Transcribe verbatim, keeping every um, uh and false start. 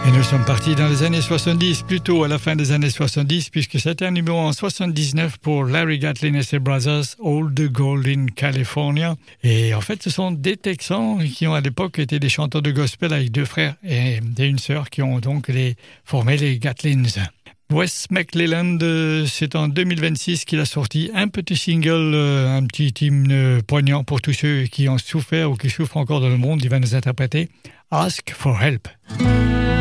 Et nous sommes partis dans les années soixante-dix, plutôt à la fin des années soixante-dix, puisque c'était un numéro en soixante-dix-neuf pour Larry Gatlin et ses brothers, All the Gold in California. Et en fait, ce sont des Texans qui ont à l'époque été des chanteurs de gospel avec deux frères et une sœur qui ont donc les, formé les Gatlins. Wes McClelland, c'est en deux mille vingt-six qu'il a sorti un petit single, un petit hymne poignant pour tous ceux qui ont souffert ou qui souffrent encore dans le monde. Il va nous interpréter Ask for Help.